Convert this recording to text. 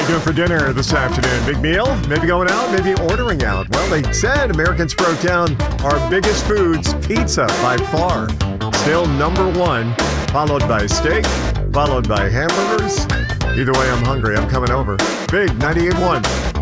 doing for dinner this afternoon? Big meal? Maybe going out? Maybe ordering out? Well, they said Americans broke down our biggest foods, pizza by far. Still number one, followed by steak, followed by hamburgers. Either way, I'm hungry. I'm coming over. Big 98.1.